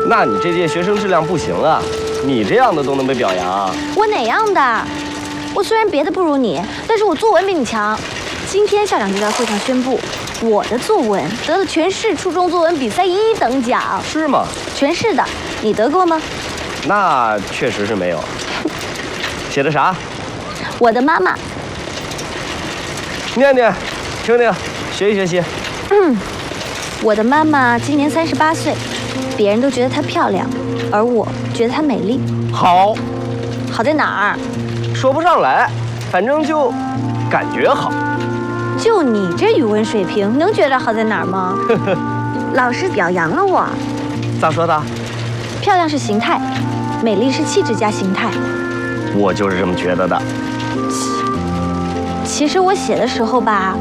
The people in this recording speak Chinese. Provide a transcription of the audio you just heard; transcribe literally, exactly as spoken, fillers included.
那你这届学生质量不行啊，你这样的都能被表扬？ 我哪样的？我虽然别的不如你，但是我作文比你强。今天校长就在会上宣布，我的作文得了全市初中作文比赛一等奖。 是吗？ 全市的，你得过吗？ 那确实是没有。写的啥？ 我的妈妈。 念念，听听，学习学习。 嗯，我的妈妈今年三十八岁，别人都觉得她漂亮，而我觉得她美丽。 好， 好在哪儿？ 说不上来，反正就感觉好。 就你这语文水平，能觉得好在哪儿吗？老师表扬了我。 咋说的？ 漂亮是形态，美丽是气质加形态。 我就是这么觉得的。 其实我写的时候吧，